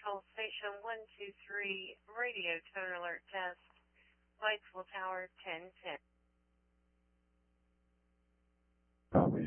Control Station 123, radio tone alert test, Whitesville Tower 1010. Copy.